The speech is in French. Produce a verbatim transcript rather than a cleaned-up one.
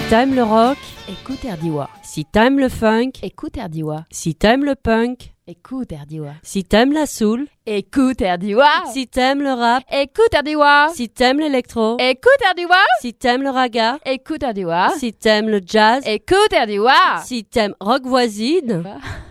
t'aimes le rock, écoute Erdiwa. si t'aimes le funk, Écoute Erdiwa. si t'aimes le punk, Écoute Erdiwa. si t'aimes la soul, Écoute Erdiwa. si t'aimes le rap, Écoute Erdiwa. si t'aimes l'électro, Écoute Erdiwa. si t'aimes le raga, Écoute Erdiwa. si t'aimes le jazz, Écoute Erdiwa. si t'aimes rock voisine, Bah.